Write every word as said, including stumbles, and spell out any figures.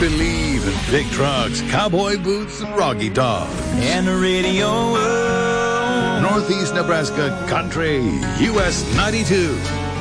believe in big trucks, cowboy boots, and Rocky Top. And the radio. Northeast Nebraska Country, U S ninety-two.